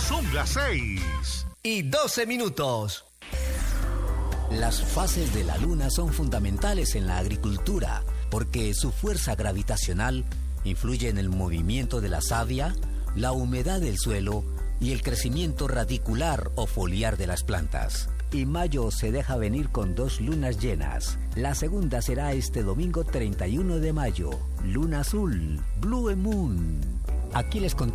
Son las 6:12. Las fases de la luna son fundamentales en la agricultura porque su fuerza gravitacional influye en el movimiento de la savia, la humedad del suelo y el crecimiento radicular o foliar de las plantas. Y mayo se deja venir con 2 lunas llenas. La segunda será este domingo 31 de mayo. Luna azul, Blue Moon. Aquí les contamos